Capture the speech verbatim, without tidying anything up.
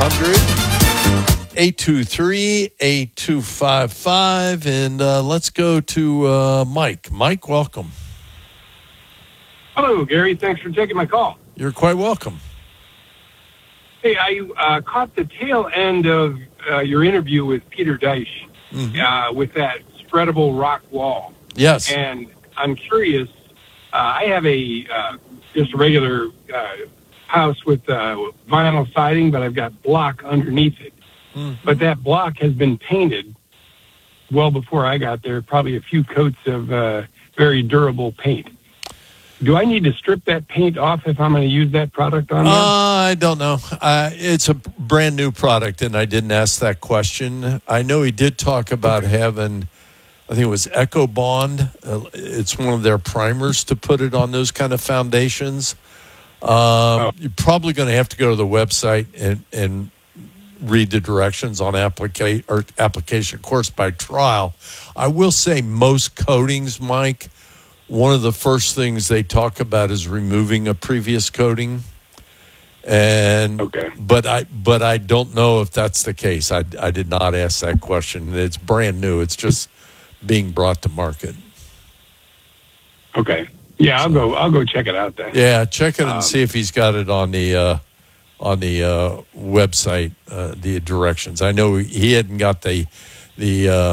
hundred, eight two three, eight two five five. And uh, let's go to uh, Mike. Mike, welcome. Hello, Gary. Thanks for taking my call. You're quite welcome. Hey, I uh, caught the tail end of uh, your interview with Peter Deich Mm-hmm. uh, with that spreadable rock wall. Yes. And I'm curious, uh, I have a uh, just a regular uh, house with uh, vinyl siding, but I've got block underneath it. Mm-hmm. But that block has been painted well before I got there, probably a few coats of uh, very durable paint. Do I need to strip that paint off if I'm going to use that product on Uh, there? I don't know. Uh, it's a brand new product, and I didn't ask that question. I know he did talk about Okay. having, I think it was Echo Bond. Uh, it's one of their primers to put it on those kind of foundations. Um, Oh. You're probably going to have to go to the website and, and read the directions on applica- or application course by trial. I will say most coatings, Mike, one of the first things they talk about is removing a previous coating. And Okay. but I but I don't know if that's the case. I, I did not ask that question. It's brand new. It's just being brought to market. Okay. Yeah, I'll go. I'll go check it out then. Yeah, check it and Um, see if he's got it on the uh, on the uh, website. Uh, the directions. I know he hadn't got the the. Uh,